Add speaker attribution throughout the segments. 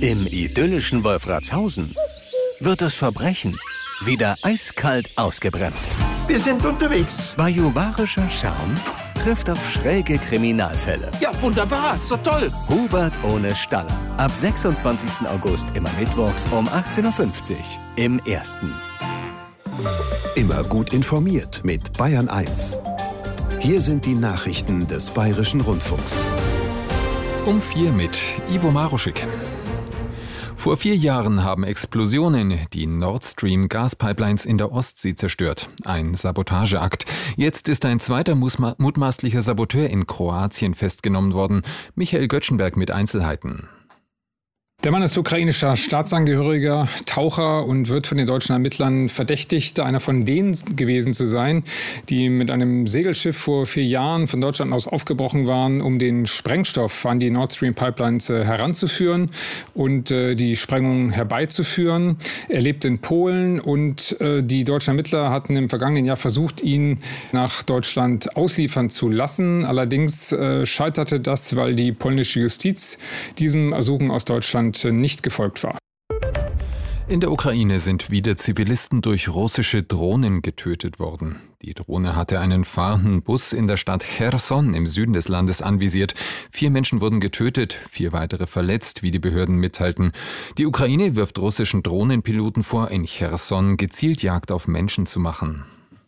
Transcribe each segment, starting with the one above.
Speaker 1: Im idyllischen Wolfratshausen wird das Verbrechen wieder eiskalt ausgebremst.
Speaker 2: Wir sind unterwegs.
Speaker 1: Bajuwarischer Charme trifft auf schräge Kriminalfälle.
Speaker 2: Ja, wunderbar. Ist doch toll.
Speaker 1: Hubert ohne Staller. Ab 26. August immer mittwochs um 18.50 Uhr im Ersten.
Speaker 3: Immer gut informiert mit Bayern 1. Hier sind die Nachrichten des Bayerischen Rundfunks.
Speaker 4: Um 4 mit Ivo Maruschik. Vor 4 Jahren haben Explosionen die Nord Stream Gaspipelines in der Ostsee zerstört. Ein Sabotageakt. Jetzt ist ein zweiter mutmaßlicher Saboteur in Kroatien festgenommen worden. Michael Göttschenberg mit Einzelheiten.
Speaker 5: Der Mann ist ukrainischer Staatsangehöriger, Taucher und wird von den deutschen Ermittlern verdächtigt, einer von denen gewesen zu sein, die mit einem Segelschiff vor 4 Jahren von Deutschland aus aufgebrochen waren, um den Sprengstoff an die Nord Stream Pipelines heranzuführen und die Sprengung herbeizuführen. Er lebt in Polen und die deutschen Ermittler hatten im vergangenen Jahr versucht, ihn nach Deutschland ausliefern zu lassen. Allerdings scheiterte das, weil die polnische Justiz diesem Ersuchen aus Deutschland nicht gefolgt war.
Speaker 4: In der Ukraine sind wieder Zivilisten durch russische Drohnen getötet worden. Die Drohne hatte einen fahrenden Bus in der Stadt Cherson im Süden des Landes anvisiert. 4 Menschen wurden getötet, 4 weitere verletzt, wie die Behörden mitteilten. Die Ukraine wirft russischen Drohnenpiloten vor, in Cherson gezielt Jagd auf Menschen zu machen.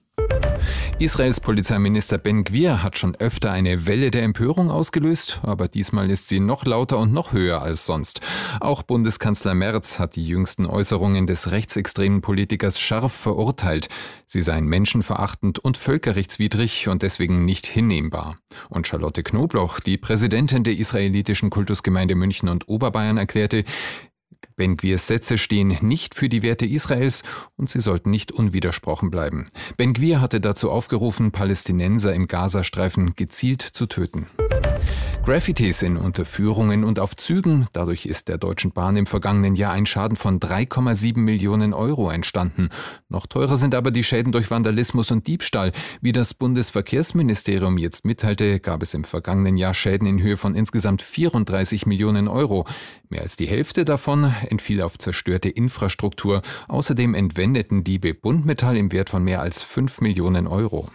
Speaker 4: Israels Polizeiminister Ben Gvir hat schon öfter eine Welle der Empörung ausgelöst, aber diesmal ist sie noch lauter und noch höher als sonst. Auch Bundeskanzler Merz hat die jüngsten Äußerungen des rechtsextremen Politikers scharf verurteilt. Sie seien menschenverachtend und völkerrechtswidrig und deswegen nicht hinnehmbar. Und Charlotte Knobloch, die Präsidentin der israelitischen Kultusgemeinde München und Oberbayern, erklärte, Ben Gvirs Sätze stehen nicht für die Werte Israels und sie sollten nicht unwidersprochen bleiben. Ben Gvir hatte dazu aufgerufen, Palästinenser im Gazastreifen gezielt zu töten. Graffitis in Unterführungen und auf Zügen. Dadurch ist der Deutschen Bahn im vergangenen Jahr ein Schaden von 3,7 Millionen Euro entstanden. Noch teurer sind aber die Schäden durch Vandalismus und Diebstahl. Wie das Bundesverkehrsministerium jetzt mitteilte, gab es im vergangenen Jahr Schäden in Höhe von insgesamt 34 Millionen Euro. Mehr als die Hälfte davon entfiel auf zerstörte Infrastruktur. Außerdem entwendeten Diebe Buntmetall im Wert von mehr als 5 Millionen Euro.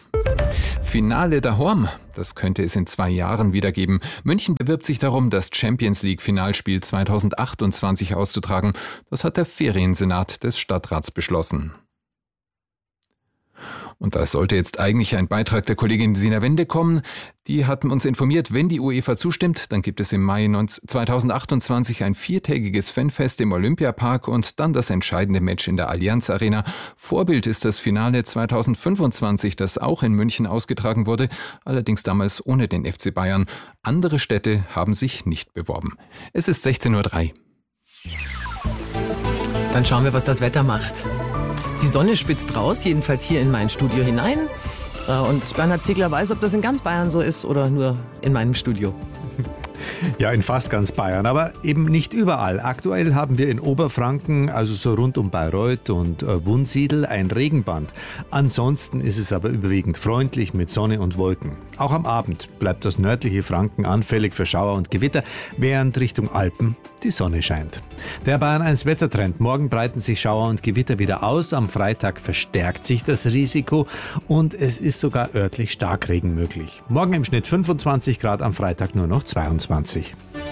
Speaker 4: Finale daheim. Das könnte es in 2 Jahren wieder geben. München bewirbt sich darum, das Champions-League-Finalspiel 2028 auszutragen. Das hat der Feriensenat des Stadtrats beschlossen. Und da sollte jetzt eigentlich ein Beitrag der Kollegin Sina Wende kommen. Die hatten uns informiert, wenn die UEFA zustimmt, dann gibt es im Mai 2028 ein 4-tägiges Fanfest im Olympiapark und dann das entscheidende Match in der Allianz Arena. Vorbild ist das Finale 2025, das auch in München ausgetragen wurde, allerdings damals ohne den FC Bayern. Andere Städte haben sich nicht beworben. Es ist 16:03 Uhr.
Speaker 6: Dann schauen wir, was das Wetter macht. Die Sonne spitzt raus, jedenfalls hier in mein Studio hinein. Und Bernhard Ziegler weiß, ob das in ganz Bayern so ist oder nur in meinem Studio.
Speaker 7: Ja, in fast ganz Bayern, aber eben nicht überall. Aktuell haben wir in Oberfranken, also so rund um Bayreuth und Wunsiedel, ein Regenband. Ansonsten ist es aber überwiegend freundlich mit Sonne und Wolken. Auch am Abend bleibt das nördliche Franken anfällig für Schauer und Gewitter, während Richtung Alpen die Sonne scheint. Der Bayern 1 Wettertrend. Morgen breiten sich Schauer und Gewitter wieder aus. Am Freitag verstärkt sich das Risiko und es ist sogar örtlich Starkregen möglich. Morgen im Schnitt 25 Grad, am Freitag nur noch 22.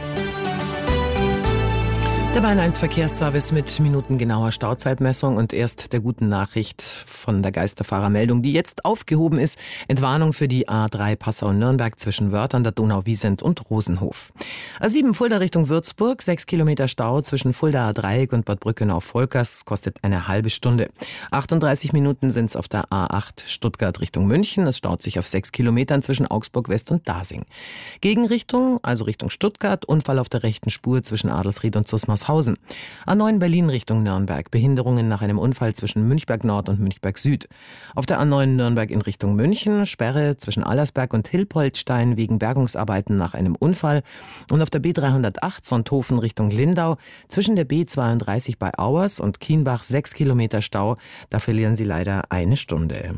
Speaker 6: Der Bayern 1 Verkehrsservice mit minutengenauer Stauzeitmessung und erst der guten Nachricht von der Geisterfahrermeldung, die jetzt aufgehoben ist. Entwarnung für die A3 Passau-Nürnberg zwischen Wörth an der Donau-Wiesent und Rosenhof. A7 Fulda Richtung Würzburg, 6 Kilometer Stau zwischen Fuldaer Dreieck und Bad Brückenau-Volkers, kostet eine halbe Stunde. 38 Minuten sind es auf der A8 Stuttgart Richtung München. Es staut sich auf 6 Kilometern zwischen Augsburg West und Dasing. Gegenrichtung, also Richtung Stuttgart, Unfall auf der rechten Spur zwischen Adelsried und Zusmarshausen. A9 Berlin Richtung Nürnberg. Behinderungen nach einem Unfall zwischen Münchberg Nord und Münchberg Süd. Auf der A9 Nürnberg in Richtung München. Sperre zwischen Allersberg und Hilpoltstein wegen Bergungsarbeiten nach einem Unfall. Und auf der B308 Sonthofen Richtung Lindau. Zwischen der B32 bei Auers und Kienbach 6 Kilometer Stau. Da verlieren Sie leider eine Stunde.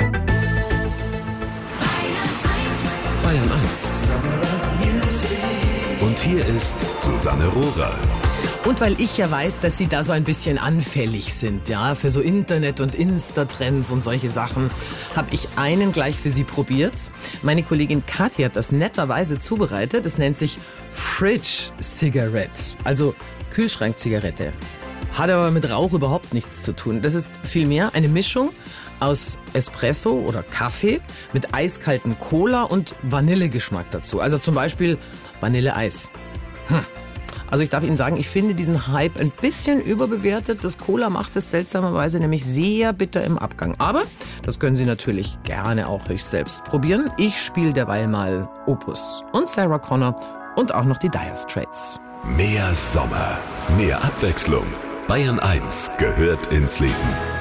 Speaker 3: Bayern 1. Und hier ist Susanne Rohrer.
Speaker 6: Und weil ich ja weiß, dass Sie da so ein bisschen anfällig sind, ja, für so Internet- und Insta-Trends und solche Sachen, habe ich einen gleich für Sie probiert. Meine Kollegin Kathi hat das netterweise zubereitet. Das nennt sich Fridge Cigarette, also Kühlschrankzigarette. Hat aber mit Rauch überhaupt nichts zu tun. Das ist vielmehr eine Mischung aus Espresso oder Kaffee mit eiskaltem Cola und Vanillegeschmack dazu. Also zum Beispiel Vanilleeis. Also ich darf Ihnen sagen, ich finde diesen Hype ein bisschen überbewertet. Das Cola macht es seltsamerweise nämlich sehr bitter im Abgang. Aber das können Sie natürlich gerne auch euch selbst probieren. Ich spiele derweil mal Opus und Sarah Connor und auch noch die Dire Straits.
Speaker 3: Mehr Sommer, mehr Abwechslung. Bayern 1 gehört ins Leben.